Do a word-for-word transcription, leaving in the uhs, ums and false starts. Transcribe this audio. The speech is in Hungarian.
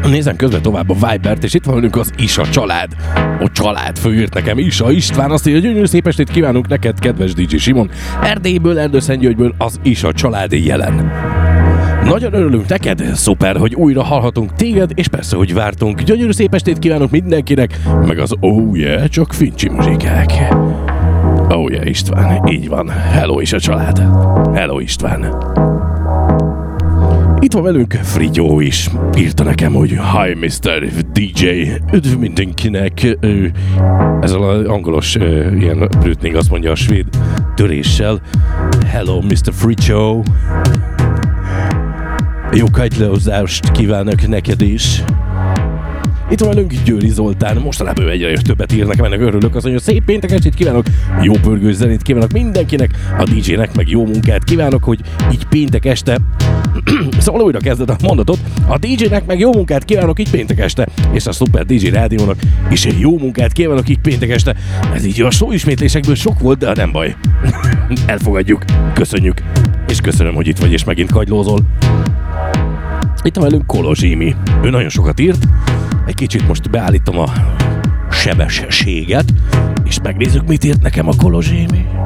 Nézem közben tovább a Vibert, és itt van velünk az Isa család. A család főírt nekem, Isa István, azt írja, gyönyörű szép estét kívánunk neked, kedves dé dzsé Simon. Erdélyből, Erdőszentgyörgyből az Isa család jelen. Nagyon örülünk neked, szuper, hogy újra hallhatunk téged, és persze, hogy vártunk. Gyönyörű szép estét kívánunk mindenkinek, meg az oh yeah, csak fincsi muzsikák. Oh yeah, István, így van. Hello Isa család. Hello István. Itt van velünk Frigyó is. Írta nekem, hogy Hi miszter dé dzsé, üdv mindenkinek. Ezzel az angolos ilyen brütning azt mondja a svéd töréssel. Hello miszter Frigyó. Jó kagylózást kívánok neked is. Itt van velünk Győri Zoltán, mostanában egyre többet ír nekem, ennek örülök, az mondja, szép péntek estét kívánok, jó pörgős zenét kívánok mindenkinek, a dé dzsének meg jó munkát kívánok, hogy így péntek este, szóval újra kezded a mondatot, a dé dzsének meg jó munkát kívánok így péntek este, és a Szuper dé dzsé Rádiónak is jó munkát kívánok így péntek este. Ez így a szóismétlésekből sok volt, de nem baj. Elfogadjuk, köszönjük, és köszönöm, hogy itt vagy és megint kagylózol. Itt van velünk Kolozsimi, ő nagyon sokat írt. Egy kicsit most beállítom a sebességet, és megnézzük, mit írt nekem a Kolozsimi.